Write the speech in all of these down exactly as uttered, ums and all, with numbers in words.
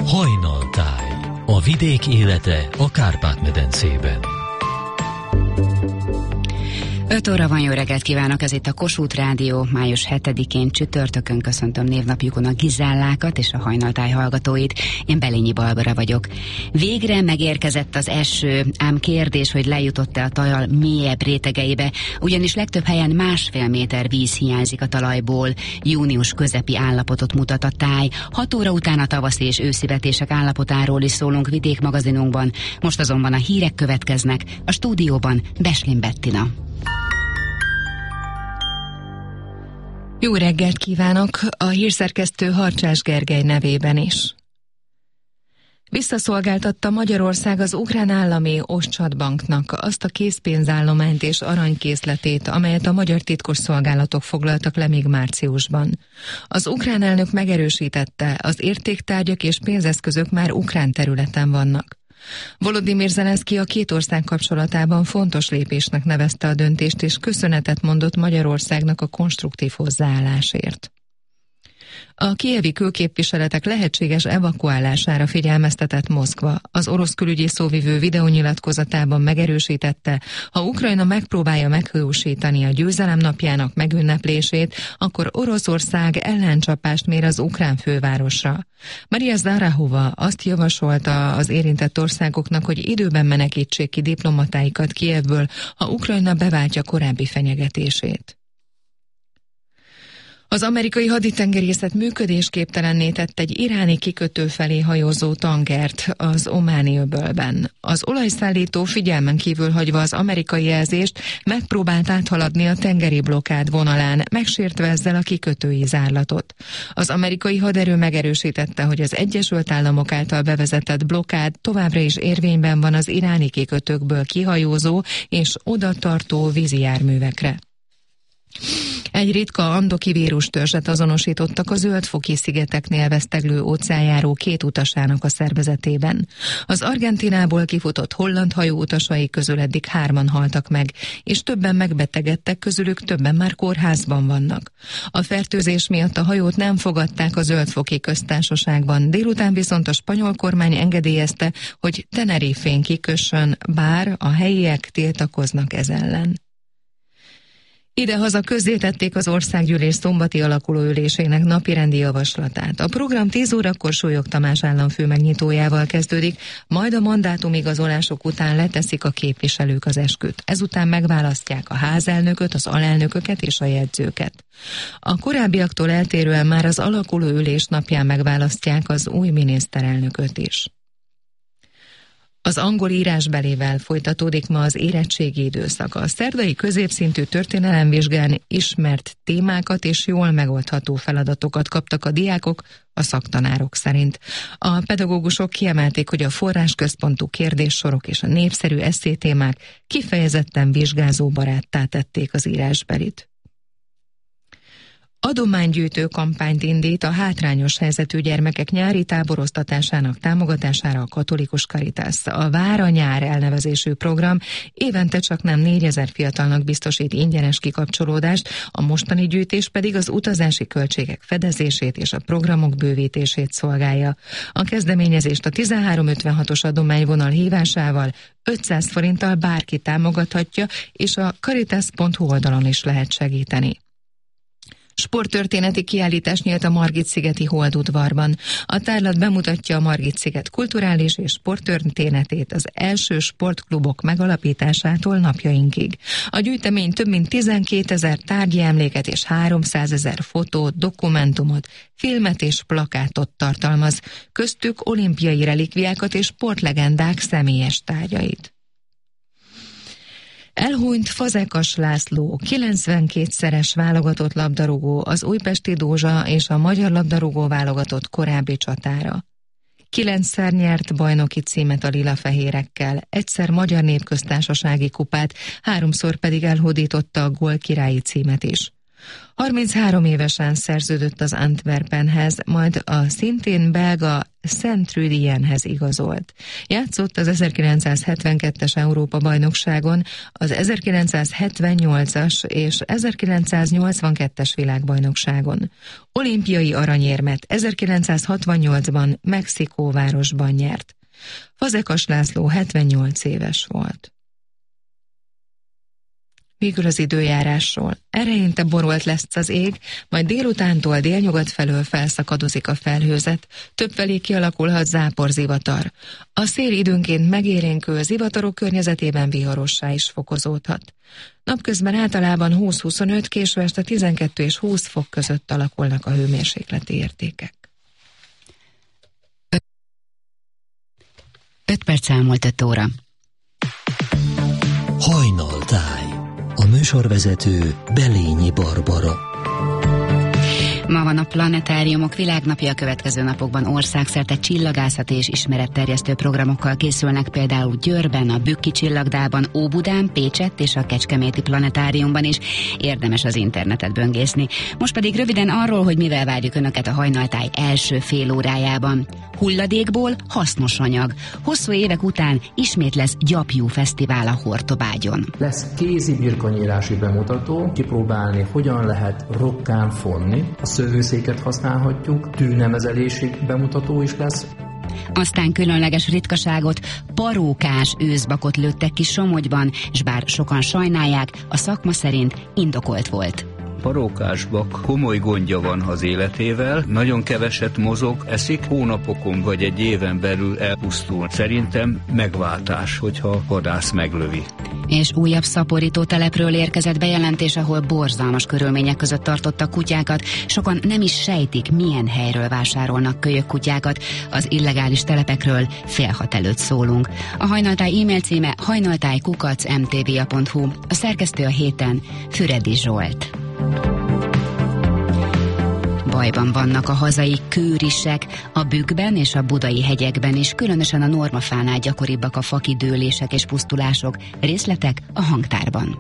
Hajnaltáj, a vidék élete a Kárpát-medencében. öt óra van, jó reggelt kívánok, ez itt a Kossuth Rádió, május hetedikén csütörtökön köszöntöm névnapjukon a Gizellákat és a Hajnaltáj hallgatóit. Én Belényi Barbara vagyok. Végre megérkezett az eső, ám kérdés, hogy lejutott-e a tajal mélyebb rétegeibe, ugyanis legtöbb helyen másfél méter víz hiányzik a talajból. Június közepi állapotot mutat a táj. Hat óra után a tavaszi és őszi vetések állapotáról is szólunk vidékmagazinunkban. Most azonban a hírek következnek, a stúdióban Beslin Bettina. Jó reggelt kívánok, a hírszerkesztő Harcsás Gergely nevében is. Visszaszolgáltatta Magyarország az ukrán állami Oszcsatbanknak azt a készpénzállományt és aranykészletét, amelyet a magyar titkosszolgálatok foglaltak le még márciusban. Az ukrán elnök megerősítette, az értéktárgyak és pénzeszközök már ukrán területen vannak. Volodymyr Zelenszky a két ország kapcsolatában fontos lépésnek nevezte a döntést, és köszönetet mondott Magyarországnak a konstruktív hozzáállásért. A kijevi külképviseletek lehetséges evakuálására figyelmeztetett Moszkva. Az orosz külügyi szóvivő videónyilatkozatában megerősítette, ha Ukrajna megpróbálja meghősítani a győzelem napjának megünneplését, akkor Oroszország ellencsapást mér az ukrán fővárosra. Maria Zakharova azt javasolta az érintett országoknak, hogy időben menekítsék ki diplomatáikat Kijevből, ha Ukrajna beváltja korábbi fenyegetését. Az amerikai haditengerészet működésképtelenné tett egy iráni kikötő felé hajózó tankert az Ománi öbölben. Az olajszállító figyelmen kívül hagyva az amerikai jelzést megpróbált áthaladni a tengeri blokkád vonalán, megsértve ezzel a kikötői zárlatot. Az amerikai haderő megerősítette, hogy az Egyesült Államok által bevezetett blokkád továbbra is érvényben van az iráni kikötőkből kihajózó és odatartó vízijárművekre. Egy ritka andoki vírustörzset azonosítottak a Zöld-foki szigeteknél veszteglő óceánjáró két utasának a szervezetében. Az Argentinából kifutott holland hajó utasai közül eddig hárman haltak meg, és többen megbetegedtek, közülük többen már kórházban vannak. A fertőzés miatt a hajót nem fogadták a Zöld-foki köztársaságban, délután viszont a spanyol kormány engedélyezte, hogy Tenerifén kikössön, bár a helyiek tiltakoznak ez ellen. Idehaza közzétették az országgyűlés szombati alakulóülésének napirendi javaslatát. A program tíz órakor Súlyog Tamás államfő megnyitójával kezdődik, majd a mandátumigazolások után leteszik a képviselők az esküt. Ezután megválasztják a házelnököt, az alelnököket és a jegyzőket. A korábbiaktól eltérően már az alakulóülés napján megválasztják az új miniszterelnököt is. Az angol írásbelével folytatódik ma az érettségi időszaka. A szerdai középszintű történelemvizsgán ismert témákat és jól megoldható feladatokat kaptak a diákok, a szaktanárok szerint. A pedagógusok kiemelték, hogy a forrásközpontú kérdéssorok és a népszerű esszétémák kifejezetten vizsgázóbaráttá tették az írásbelit. Adománygyűjtő kampányt indít a hátrányos helyzetű gyermekek nyári táboroztatásának támogatására a Katolikus Caritas. A Vár a nyár elnevezésű program évente csaknem négyezer fiatalnak biztosít ingyenes kikapcsolódást, a mostani gyűjtés pedig az utazási költségek fedezését és a programok bővítését szolgálja. A kezdeményezést a tizenhárom ötvenhatos adományvonal hívásával ötszáz forinttal bárki támogathatja, és a caritas pont hu oldalon is lehet segíteni. Sporttörténeti kiállítás nyílt a Margit-szigeti Holdudvarban. A tárlat bemutatja a Margit-sziget kulturális és sporttörténetét az első sportklubok megalapításától napjainkig. A gyűjtemény több mint tizenkétezer tárgyi emléket és háromszázezer fotót, dokumentumot, filmet és plakátot tartalmaz, köztük olimpiai relikviákat és sportlegendák személyes tárgyait. Elhunyt Fazekas László, kilencvenkétszeres válogatott labdarúgó, az újpesti Dózsa és a magyar labdarúgó válogatott korábbi csatára. Kilencszer nyert bajnoki címet a lilafehérekkel, egyszer Magyar Népköztársasági kupát, háromszor pedig elhódította a gólkirályi címet is. harminchárom évesen szerződött az Antwerpenhez, majd a szintén belga Saint-Trudienhez igazolt. Játszott az ezerkilencszázhetvenkettes Európa-bajnokságon, az ezerkilencszázhetvennyolcas és ezerkilencszáznyolcvankettes világbajnokságon. Olimpiai aranyérmet ezerkilencszázhatvannyolcban Mexikóvárosban nyert. Fazekas László hetvennyolc éves volt. Végül az időjárásról. Ereinte borolt lesz az ég, majd délutántól délnyugat felől felszakadozik a felhőzet, többfelé kialakulhat záporzivatar. A szél időnként megélénkül, zivatarok környezetében viharossá is fokozódhat. Napközben általában húsz-huszonöt, késő este tizenkettő és húsz fok között alakulnak a hőmérsékleti értékek. öt perc elmúlt öt óra. Hajnaltáj. A műsorvezető Belényi Barbara. Ma van a Planetáriumok világnapja, a következő napokban országszerte csillagászati és ismeretterjesztő programokkal készülnek, például Győrben, a Bükki Csillagdában, Óbudán, Pécsett és a Kecskeméti Planetáriumban is. Érdemes az internetet böngészni. Most pedig röviden arról, hogy mivel várjuk Önöket a hajnaltáj első fél órájában. Hulladékból hasznos anyag. Hosszú évek után ismét lesz Gyapjú Fesztivál a Hortobágyon. Lesz kézi birkonyírási bemutató, kipróbálni, hogyan lehet rokkán fonni. A szövőszéket használhatjuk, tűnemezelési bemutató is lesz. Aztán különleges ritkaságot, parókás őszbakot lőttek ki Somogyban, s bár sokan sajnálják, a szakma szerint indokolt volt. Parókásbak komoly gondja van az életével, nagyon keveset mozog, eszik, hónapokon vagy egy éven belül elpusztul. Szerintem megváltás, hogyha vadász meglövi. És újabb szaporító telepről érkezett bejelentés, ahol borzalmas körülmények között tartottak kutyákat. Sokan nem is sejtik, milyen helyről vásárolnak kölyök kutyákat. Az illegális telepekről fél hat előtt szólunk. A Hajnaltáj e-mail címe hajnaltáj kukac em té vé á pont hú. A szerkesztő a héten Füredi Zsolt. Bajban vannak a hazai kőrisek, a Bükkben és a budai hegyekben is, különösen a normafánál gyakoribbak a fakidőlések és pusztulások. Részletek a hangtárban.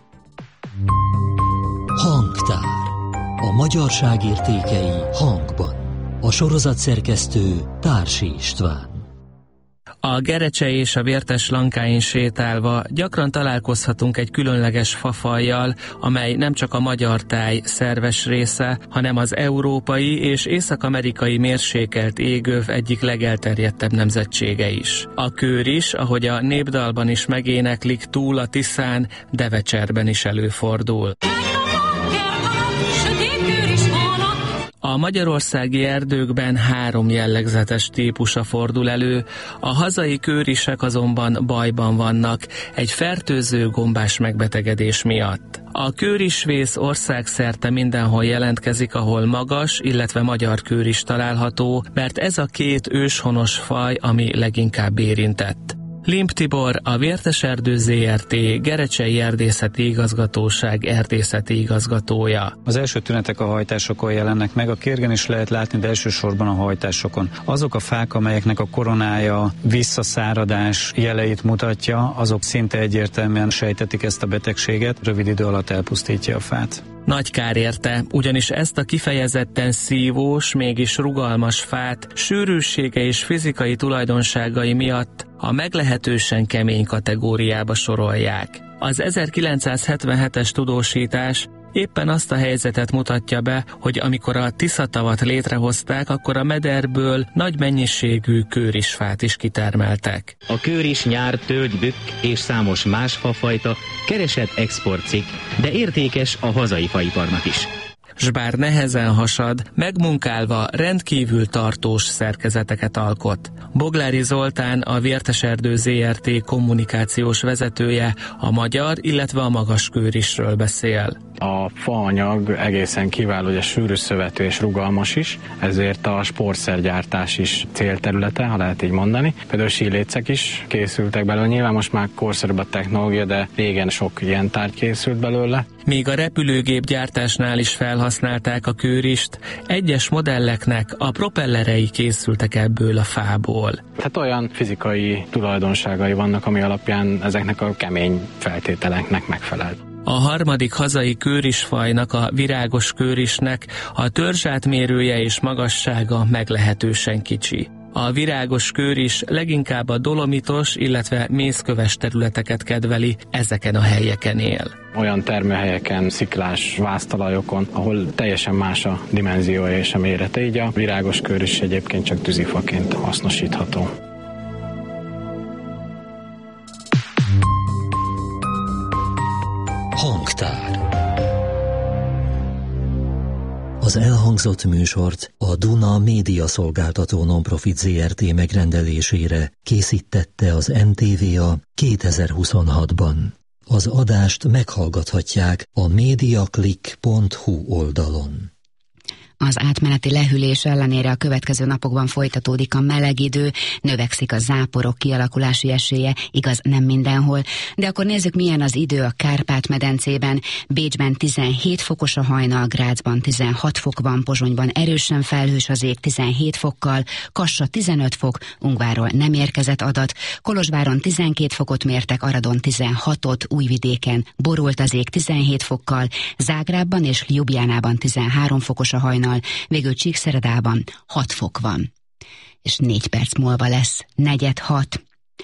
Hangtár. A magyarság értékei hangban. A sorozat szerkesztő Társi István. A Gerecse és a Vértes Lankáin sétálva gyakran találkozhatunk egy különleges fafajjal, amely nem csak a magyar táj szerves része, hanem az európai és észak-amerikai mérsékelt égöv egyik legelterjedtebb nemzetsége is. A kőris, ahogy a népdalban is megéneklik, túl a Tiszán, Devecserben is előfordul. A magyarországi erdőkben három jellegzetes típusa fordul elő, a hazai kőrisek azonban bajban vannak egy fertőző gombás megbetegedés miatt. A kőrisvész országszerte mindenhol jelentkezik, ahol magas, illetve magyar kőris található, mert ez a két őshonos faj, ami leginkább érintett. Limp Tibor, a Vértes Erdő zé er té Gerecsei Erdészeti Igazgatóság erdészeti igazgatója. Az első tünetek a hajtásokon jelennek meg, a kérgen is lehet látni, de elsősorban a hajtásokon. Azok a fák, amelyeknek a koronája visszaszáradás jeleit mutatja, azok szinte egyértelműen sejtetik ezt a betegséget, rövid idő alatt elpusztítja a fát. Nagy kár érte, ugyanis ezt a kifejezetten szívós, mégis rugalmas fát sűrűsége és fizikai tulajdonságai miatt a meglehetősen kemény kategóriába sorolják. Az ezerkilencszázhetvenhetes tudósítás éppen azt a helyzetet mutatja be, hogy amikor a Tiszatavat létrehozták, akkor a mederből nagy mennyiségű kőrisfát is kitermeltek. A kőris, nyár, tölgy, bükk és számos más fafajta keresett exportcikk, de értékes a hazai faiparnak is. S bár nehezen hasad, megmunkálva rendkívül tartós szerkezeteket alkot. Boglári Zoltán, a Vértes Erdő zé er té kommunikációs vezetője a magyar, illetve a magas kőrisről beszél. A faanyag egészen kiváló, hogy sűrű szövetű és rugalmas is, ezért a sportszergyártás is célterülete, ha lehet így mondani. Például sílécek is készültek belőle, nyilván most már korszerűbb a technológia, de régen sok ilyen tárgy készült belőle. Még a repülőgép gyártásnál is felhasználták a kőrist, egyes modelleknek a propellerei készültek ebből a fából. Tehát olyan fizikai tulajdonságai vannak, ami alapján ezeknek a kemény feltételeknek megfelel. A harmadik hazai kőrisfajnak, a virágos kőrisnek a törzsátmérője és magassága meglehetősen kicsi. A virágos kőris leginkább a dolomitos, illetve mészköves területeket kedveli, ezeken a helyeken él. Olyan termőhelyeken, sziklás váztalajokon, ahol teljesen más a dimenziója és a mérete, így a virágos kőris egyébként csak tűzifaként hasznosítható. Hangtár. Az elhangzott műsort a Duna Média Szolgáltató Nonprofit zé er té megrendelésére készítette az en té vé á kétezer-huszonhatban. Az adást meghallgathatják a mediaclick pont hu oldalon. Az átmeneti lehűlés ellenére a következő napokban folytatódik a meleg idő, növekszik a záporok kialakulási esélye, igaz nem mindenhol, de akkor nézzük, milyen az idő a Kárpát-medencében. Bécsben tizenhét fokos a hajnal, Grazban tizenhat fok van, Pozsonyban erősen felhős az ég tizenhét fokkal, Kassa tizenöt fok, Ungvárról nem érkezett adat, Kolozsváron tizenkét fokot mértek, Aradon tizenhatot, Újvidéken borult az ég tizenhét fokkal, Zágrábban és Ljubljánában tizenhárom fokos a hajnal, végül Csíkszeredában hat fok van. És négy perc múlva lesz negyed hat.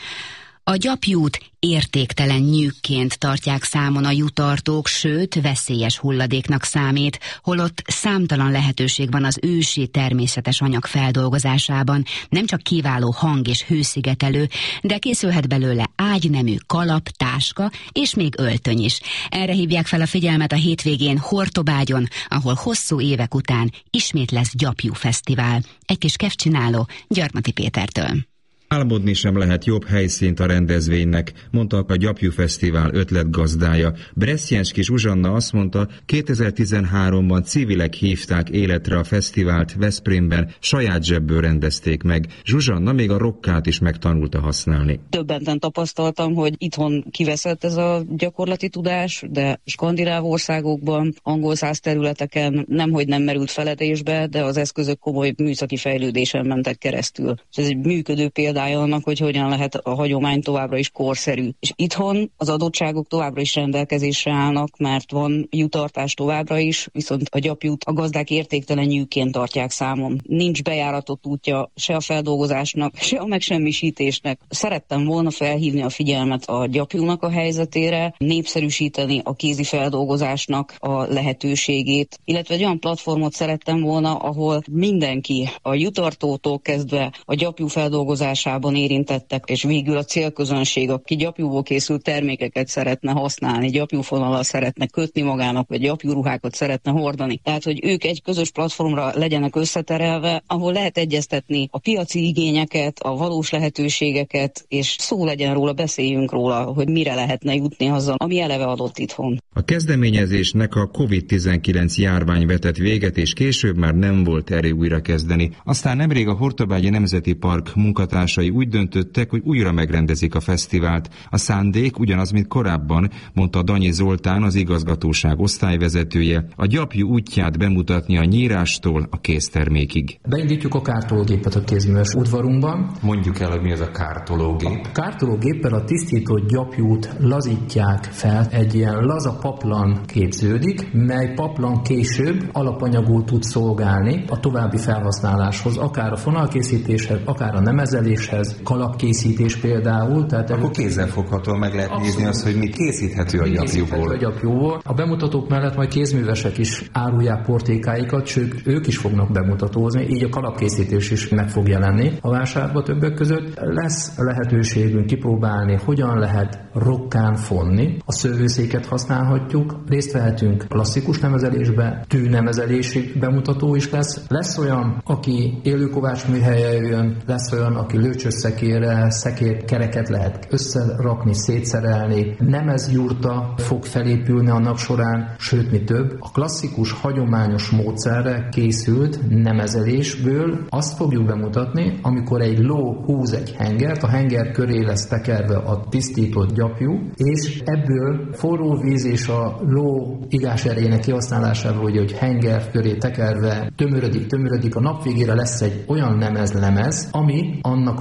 A gyapjút értéktelen nyűgként tartják számon a jutartók, sőt veszélyes hulladéknak számít, holott számtalan lehetőség van az ősi természetes anyag feldolgozásában, nem csak kiváló hang- és hőszigetelő, de készülhet belőle ágynemű, kalap, táska és még öltöny is. Erre hívják fel a figyelmet a hétvégén Hortobágyon, ahol hosszú évek után ismét lesz gyapjú fesztivál. Egy kis kevcsináló Gyarmati Pétertől. Álmodni sem lehet jobb helyszínt a rendezvénynek, mondta a Gyapjú Fesztivál ötletgazdája. Breszjenszky Zsuzsanna azt mondta, kétezer-tizenháromban civilek hívták életre a fesztivált Veszprémben, saját zsebből rendezték meg. Zsuzsanna még a rokkát is megtanulta használni. Többenten tapasztaltam, hogy itthon kiveszett ez a gyakorlati tudás, de skandináv országokban, angol száz területeken nemhogy nem merült feledésbe, de az eszközök komoly műszaki fejlődésen mentek keresztül. Ez egy működő példa annak, hogy hogyan lehet a hagyomány továbbra is korszerű. És itthon az adottságok továbbra is rendelkezésre állnak, mert van jutartás továbbra is, viszont a gyapjút a gazdák értéktelen nyűgként tartják számon. Nincs bejáratott útja se a feldolgozásnak, se a megsemmisítésnek. Szerettem volna felhívni a figyelmet a gyapjúnak a helyzetére, népszerűsíteni a kézi feldolgozásnak a lehetőségét, illetve egy olyan platformot szerettem volna, ahol mindenki a jutartótól kezdve a gyapjú feldolgozásában érintettek, és végül a célközönség, aki gyapjúból készült termékeket szeretne használni, gyapjúfonallal szeretne kötni magának, vagy gyapjúruhákat szeretne hordani. Tehát, hogy ők egy közös platformra legyenek összeterelve, ahol lehet egyeztetni a piaci igényeket, a valós lehetőségeket, és szó legyen róla, beszéljünk róla, hogy mire lehetne jutni azzal, ami eleve adott itthon. A kezdeményezésnek a kovid tizenkilenc járvány vetett véget, és később már nem volt erő újra kezdeni. Aztán nemrég a Hortobágyi Nemzeti Park munkatársai úgy döntöttek, hogy újra megrendezik a fesztivált. A szándék ugyanaz, mint korábban, mondta Danyi Zoltán, az igazgatóság osztályvezetője, a gyapjú útját bemutatni a nyírástól a késztermékig. Beindítjuk a kártológépet a kézműves udvarunkban. Mondjuk el, hogy mi az a kártológép. A kártológéppel a tisztított gyapjút lazítják fel, egy ilyen laza paplan képződik, mely paplan később alapanyagul tud szolgálni a további felhasználáshoz, akár a fonalkészítéshez, akár a nemezeléshez, kalapkészítés például. Tehát akkor kézzelfoghatóan meg lehet abszolút nézni azt, hogy mit készíthető a gyapjúból. A gyapjúból. A bemutatók mellett majd kézművesek is árulják portékáikat, sőt, ők is fognak bemutatózni, így a kalapkészítés is meg fog jelenni a vásárba többek között. Lesz lehetőségünk kipróbálni, hogyan lehet rokkán fonni. A szőlőszéket használhatjuk, részt vehetünk klasszikus nemezelésbe, tűnemezelési bemutató is lesz. Lesz olyan, aki élőkovács műhelye jön, lesz olyan, aki lőcsösszekérrel, szekérkereket lehet összerakni, szétszerelni. Nemezjurta fog felépülni annak során, sőt mi több. A klasszikus, hagyományos módszerre készült nemezelésből azt fogjuk bemutatni, amikor egy ló húz egy hengert, a henger köré lesz tekerve a tisztított gyapjú, és ebből forró víz és a ló igás erejének kihasználásával, hogy, hogy henger köré tekerve tömörödik, tömörödik, a nap végére lesz egy olyan nemez-lemez, ami annak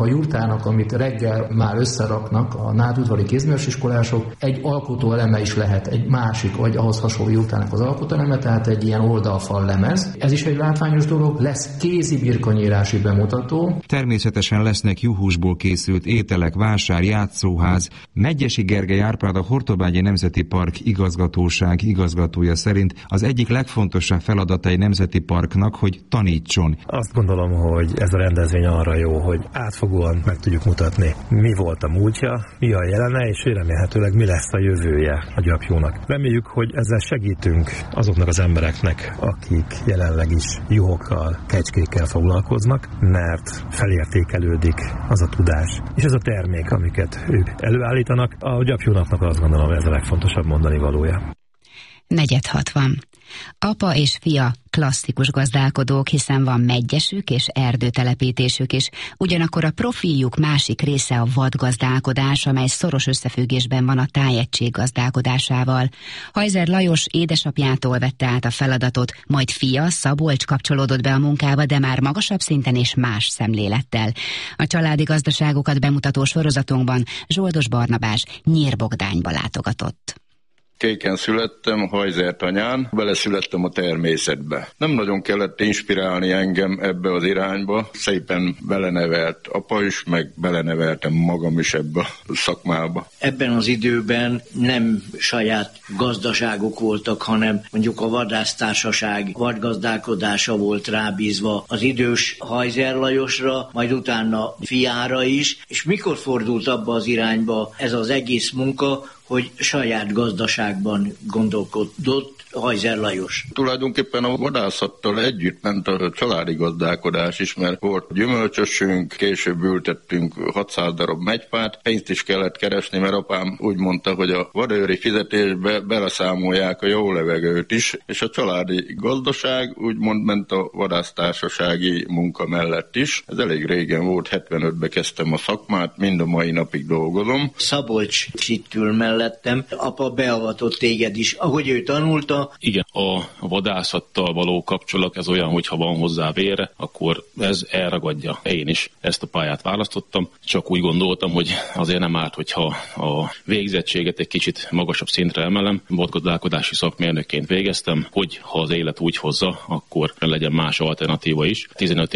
a jurtának, amit reggel már összeraknak a nádudvari kézműves iskolások, egy alkotó eleme is lehet, egy másik, vagy ahhoz hasonló jurtának az alkotóeleme, tehát egy ilyen oldalfal lemez. Ez is egy látványos dolog, lesz kézi birkanyírási bemutató. Természetesen lesznek juhúsból készült ételek, vásár, játszóház. Medgyessy Gergely Árpád, a Hortobágyi Nemzeti Park igazgatóság igazgatója szerint az egyik legfontosabb feladata egy nemzeti parknak, hogy tanítson. Azt gondolom, hogy ez a rendezvény arra jó, hogy átfogóan meg tudjuk mutatni, mi volt a múltja, mi a jelene, és remélhetőleg mi lesz a jövője a gyapjónak. Reméljük, hogy ezzel segítünk azoknak az embereknek, akik jelenleg is juhokkal, kecskékkel foglalkoznak, mert felértékelődik az a tudás, és ez a termék, amiket ők előállítanak. A gyapjónapnak azt gondolom, hogy ez a legfontosabb mondani valója. Negyed hatvan. Apa és fia klasszikus gazdálkodók, hiszen van meggyesük és erdőtelepítésük is. Ugyanakkor a profiljuk másik része a vadgazdálkodás, amely szoros összefüggésben van a tájegység gazdálkodásával. Hajzer Lajos édesapjától vette át a feladatot, majd fia Szabolcs kapcsolódott be a munkába, de már magasabb szinten és más szemlélettel. A családi gazdaságokat bemutató sorozatunkban Zsoldos Barnabás Nyírbogdányba látogatott. Kéken születtem, Hajzert anyán, beleszülettem a természetbe. Nem nagyon kellett inspirálni engem ebbe az irányba, szépen belenevelt apa is, meg beleneveltem magam is ebbe a szakmába. Ebben az időben nem saját gazdaságok voltak, hanem mondjuk a vadásztársaság vadgazdálkodása volt rábízva az idős Hajzer Lajosra, majd utána fiára is, és mikor fordult abba az irányba ez az egész munka, hogy saját gazdaságban gondolkodott Hajzer Lajos. Tulajdonképpen a vadászattal együtt ment a családi gazdálkodás is, mert volt gyümölcsösünk, később ültettünk hatszáz darab megyfát, pénzt is kellett keresni, mert apám úgy mondta, hogy a vadőri fizetésbe beleszámolják a jó levegőt is, és a családi gazdaság úgymond ment a vadásztársasági munka mellett is. Ez elég régen volt, hetvenötben kezdtem a szakmát, mind a mai napig dolgozom. Szabolcs itt ül mellettem, apa beavatott téged is, ahogy ő tanulta. Igen, a vadászattal való kapcsolat, ez olyan, hogyha van hozzá vére, akkor ez elragadja. Én is ezt a pályát választottam, csak úgy gondoltam, hogy azért nem árt, hogyha a végzettséget egy kicsit magasabb szintre emelem. Vadgazdálkodási szakmérnökként végeztem, hogy ha az élet úgy hozza, akkor legyen más alternatíva is. tizenöt